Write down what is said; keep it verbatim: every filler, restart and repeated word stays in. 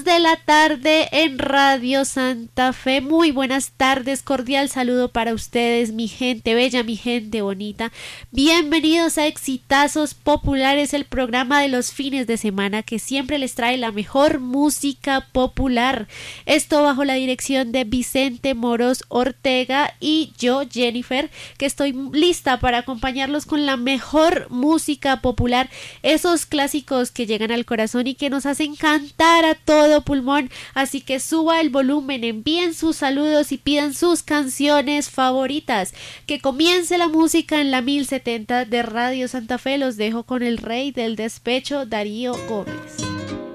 dos de la tarde en Radio Santa Fe. Muy buenas tardes, cordial saludo para ustedes, mi gente bella, mi gente bonita. Bienvenidos a Exitazos Populares, el programa de los fines de semana que siempre les trae la mejor música popular. Esto bajo la dirección de Vicente Moros Ortega y yo, Jennifer, que estoy lista para acompañarlos con la mejor música popular, esos clásicos que llegan al corazón y que nos hacen cantar a todo pulmón. Así que suba el volumen, envíen sus saludos y pidan sus canciones favoritas. Que comience la música en la mil setenta de Radio Santa Fe. Los dejo con el rey del despecho, Darío Gómez.